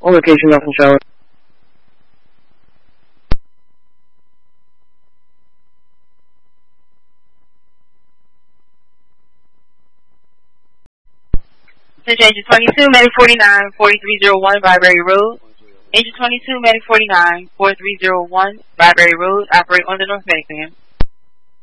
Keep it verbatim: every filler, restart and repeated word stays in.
On location, North Charlotte. This is Agent twenty-two, Medic forty-nine, forty-three oh one, Byberry Road. Agent twenty-two, Medic forty-nine, forty-three oh one, Byberry Road, operate on the North Medic, ma'am.